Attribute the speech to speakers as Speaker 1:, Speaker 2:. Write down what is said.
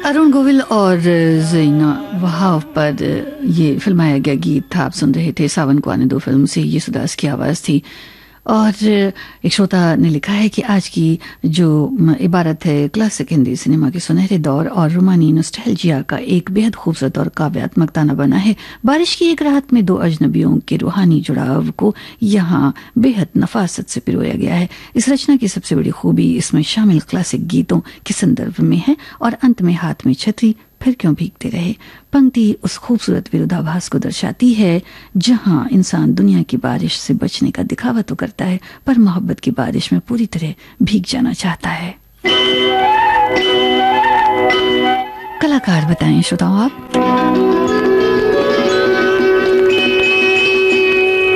Speaker 1: अरुण गोविल और ज़ैना वहाब पर ये फिल्माया गया गीत था। आप सुन रहे थे सावन को आने दो फिल्म से, ये सुदास की आवाज थी। और एक श्रोता ने लिखा है कि आज की जो इबारत है क्लासिक हिंदी सिनेमा के सुनहरे दौर और रोमानी नॉस्टैल्जिया का एक बेहद खूबसूरत और काव्यात्मक ताना बना है। बारिश की एक रात में दो अजनबियों के रूहानी जुड़ाव को यहाँ बेहद नफासत से पिरोया गया है। इस रचना की सबसे बड़ी खूबी इसमें शामिल क्लासिक गीतों के संदर्भ में है और अंत में हाथ में छतरी फिर क्यों भीगते रहे पंक्ति उस खूबसूरत विरोधाभास को दर्शाती है जहां इंसान दुनिया की बारिश से बचने का दिखावा तो करता है पर मोहब्बत की बारिश में पूरी तरह भीग जाना चाहता है। कलाकार बताएं श्रोताओं आप।